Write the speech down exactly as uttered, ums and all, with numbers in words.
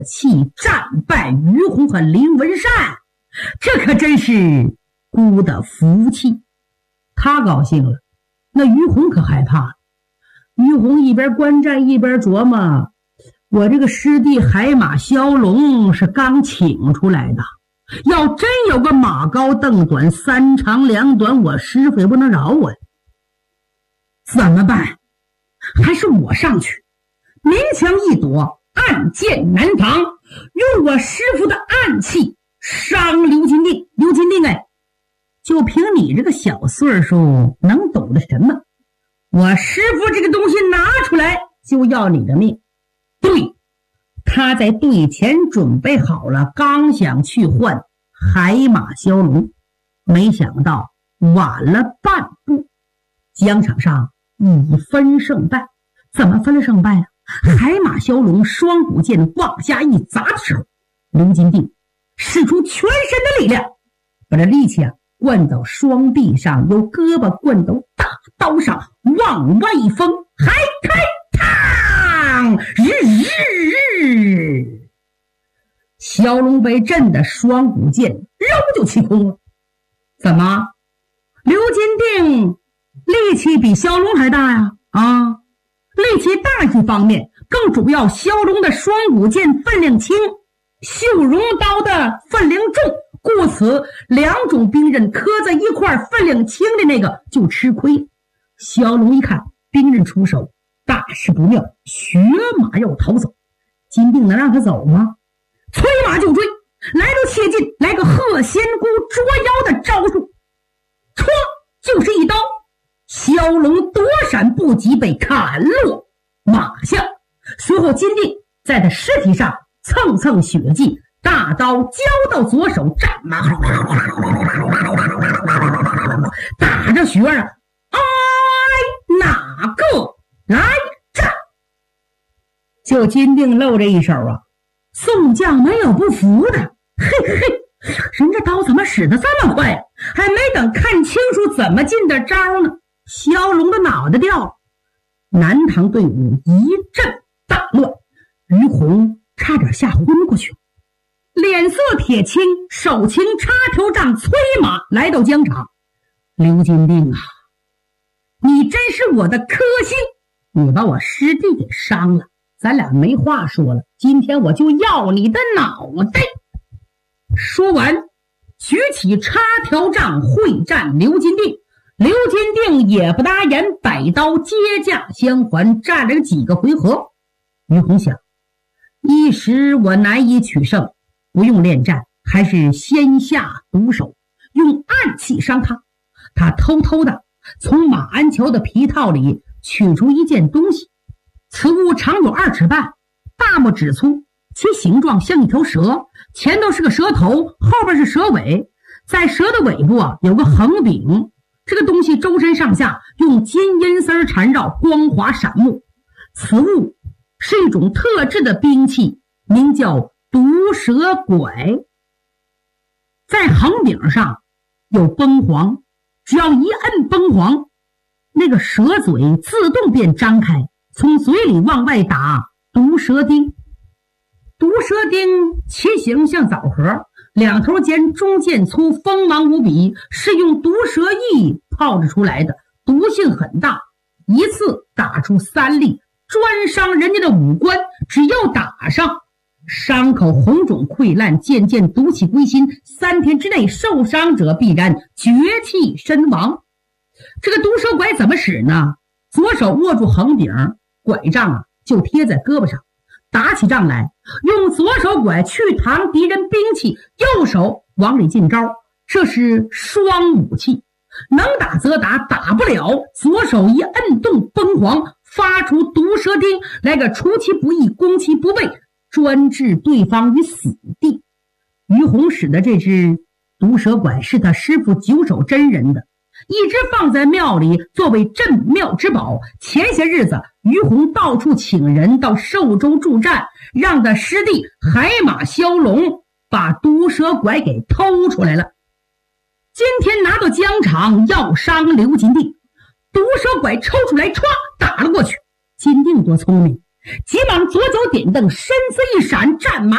气战败于洪和林文善，这可真是姑的福气。他高兴了，那于洪可害怕了。于洪一边观战一边琢磨，我这个师弟海马骁龙是刚请出来的，要真有个马高凳短三长两短，我师傅也不能饶我。怎么办？还是我上去明枪一躲，暗箭难防，用我师傅的暗器伤刘金定。刘金定哎，就凭你这个小岁数能懂得什么？我师傅这个东西拿出来就要你的命。对，他在队前准备好了，刚想去换海马骁龙，没想到晚了半步。疆场上已分胜败，怎么分了胜败啊？海马骁龙双股剑往下一砸的时候，刘金定使出全身的力量，把这力气啊灌到双臂上，由胳膊灌到大刀上，往外一封，还开烫，日日，骁龙被震的双股剑肉就气空了。怎么？刘金定力气比骁龙还大呀？啊，力气大一方面，更主要骁龙的双股剑分量轻，绣绒刀的分量重，故此两种兵刃磕在一块，分量轻的那个就吃亏。骁龙一看兵刃出手，大事不妙，学马要逃走。金定能让他走吗？催马就追，来到切近，来个鹤仙姑捉妖的招数，唰就是一刀，骁龙躲闪不及，被砍落马下。随后金定在他尸体上蹭蹭血迹，大刀交到左手，战马打着雪啊，哎，哪个来战？就金定露这一手啊，宋将没有不服的，嘿嘿，人这刀怎么使得这么快？还没等看清楚怎么进的招呢，骁龙的脑袋掉了。南唐队伍一阵大乱，于洪差点吓昏过去，脸色铁青，手擎插条杖，催马来到疆场。刘金定啊，你真是我的克星，你把我师弟给伤了，咱俩没话说了，今天我就要你的脑袋。说完举起插条杖会战刘金定。刘金定也不答言，摆刀接驾相还，战了几个回合。于洪想，一时我难以取胜，不用恋战，还是先下毒手，用暗器伤他。他偷偷的从马鞍桥的皮套里取出一件东西，此物长有二尺半，大拇指粗，其形状像一条蛇，前头是个蛇头，后边是蛇尾，在蛇的尾部啊有个横柄。这个东西周身上下用金银丝缠绕，光滑闪目。此物是一种特制的兵器，名叫毒蛇拐。在横柄上有崩簧，只要一摁崩簧，那个蛇嘴自动便张开，从嘴里往外打毒蛇钉。毒蛇钉其形像枣核，两头尖，中间粗，锋芒无比，是用毒蛇液泡制出来的，毒性很大，一次打出三粒，专伤人家的五官。只要打上，伤口红肿溃烂，渐渐毒气归心，三天之内受伤者必然绝气身亡。这个毒蛇拐怎么使呢？左手握住横柄，拐杖啊就贴在胳膊上，打起仗来，用左手拐去扛敌人兵器，右手往里进招，这是双武器。能打则打，打不了，左手一摁动崩簧，发出毒蛇钉，来个出其不意，攻其不备，专置对方于死地。于洪使的这只毒蛇拐是他师傅九手真人的，一直放在庙里作为镇庙之宝。前些日子于洪到处请人到寿州助战，让他师弟海马骁龙把毒蛇拐给偷出来了。今天拿到疆场要伤刘金定，毒蛇拐抽出来，歘打了过去。金定多聪明， 急忙左脚点蹬，身子一闪，战马